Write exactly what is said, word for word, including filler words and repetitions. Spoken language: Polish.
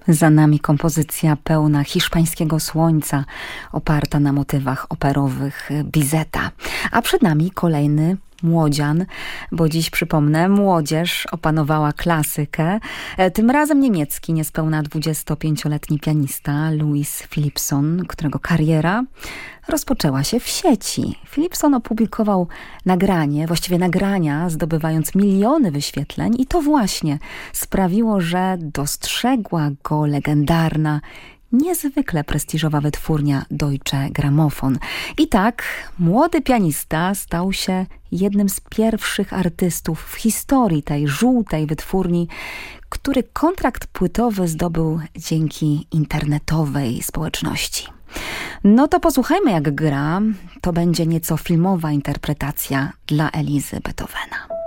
Za nami kompozycja pełna hiszpańskiego słońca, oparta na motywach operowych Bizeta. A przed nami kolejny młodzian, bo dziś przypomnę, młodzież opanowała klasykę. Tym razem niemiecki, niespełna dwudziestopięcioletni pianista Louis Philipson, którego kariera rozpoczęła się w sieci. Philipson opublikował nagranie, właściwie nagrania, zdobywając miliony wyświetleń i to właśnie sprawiło, że dostrzegła go legendarna, niezwykle prestiżowa wytwórnia Deutsche Grammophon. I tak młody pianista stał się jednym z pierwszych artystów w historii tej żółtej wytwórni, który kontrakt płytowy zdobył dzięki internetowej społeczności. No to posłuchajmy, jak gra. To będzie nieco filmowa interpretacja dla Elizy Beethovena.